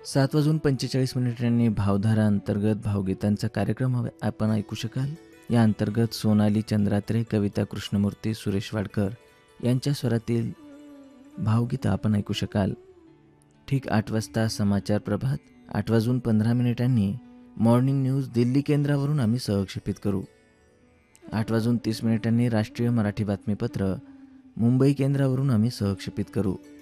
7:45 भावधारा अंतर्गत भावगीतांचा कार्यक्रम आपण ऐकू शकाल. या अंतर्गत सोनाली चंद्रात्रे, कविता कृष्णमूर्ती, सुरेश वाडकर यांच्या स्वरातील भावगीतं आपण ऐकू शकाल. ठीक 8 वाजता समाचार प्रभात. 8:15 मॉर्निंग न्यूज दिल्ली केंद्रावरून आम्ही सहक्षेपित करू. 8:30 राष्ट्रीय मराठी बातमीपत्र मुंबई केंद्रावरून आम्ही सहक्षेपित करू.